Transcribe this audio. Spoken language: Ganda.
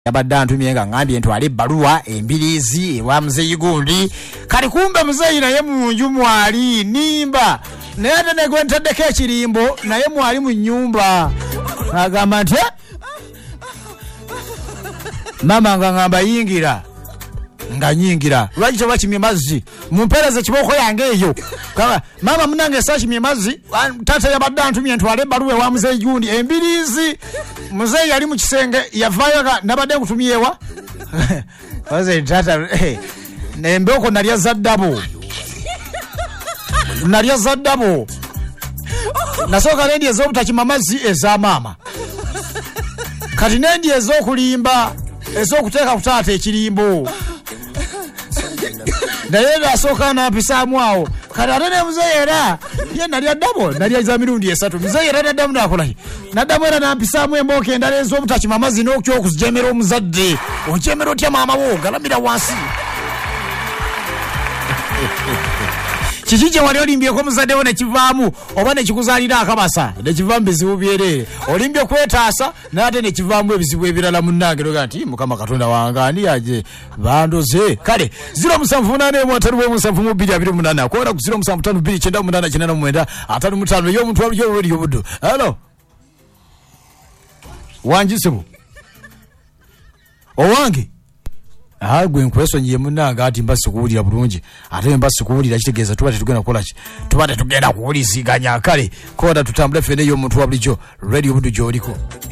yabadde antumye nga ngambye ntwale ebbaluwa embirizi ewa muzeeyi gundi kali kumbe muzeeyi naye mu nju mwali nimba naye ate ne gwe ntaddeko ekirimbo naye mwali mu nnyumba agamba nti mama nga ngamba yingira nga nyingira lwaki tebakimye mazzi mumpeereze kiboko yange eyo mama munange sakimye mazzi tata yabadde antumye ntwale ebbaluwa ewa muzeeyi gundi embirizi muzeeyi yali mu kisenge yavaayo nabadde nkutumyewa oze tata nembeko nalya zaddabo nasooka nendi ez'obutakima mazzi eza maama kati nendi ez'okulimba ez'okuteeka ku taata ekirimbo naye nasooka nampisaamu awo kati ate ne muzeeyi era ye nalya ddabo nalya za mirundi 3 muzeeyi era naddamu nakolahi naddamu era nampisaamu embooka endala ez'obutakima mazzi n'okyokuzijemera omuzadde ojemera otya maama wo galamira wansi kiki gye wali olimbyeko omuzadde wo nekivaamu oba nekikuzaalira akabasa nekivaamu bizibu byerere olimbye okwetaasa naate nekivaamu ebizibu ebirala munnange noga nti mukama katonda wange ani yaje bandoze kale 0781 kwora ku 0752 989 ey'omuntu waliyo weri obuddo halo wanjisibu owange gwe nkwesonyiye munnanga ati mba sikuwulira bulungi ate mba sikuwulira kitegeeza tuba tetugenda kukola ki tuba tetugenda kuwuliziganya kale koda tutambule ffene y'omuntu wa bulijjo radio buddu gy'oliko